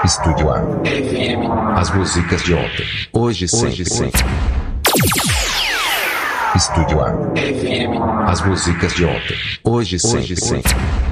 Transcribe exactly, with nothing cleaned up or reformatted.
Estúdio A. F M. As músicas de ontem. Hoje e sempre. Hoje, sempre. Estúdio A. F M. As músicas de ontem. Hoje e sempre. Hoje, sempre.